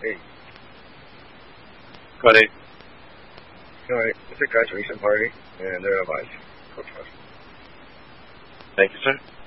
Hey. Got it. It's a graduation party, and they're advised. Thank you, sir.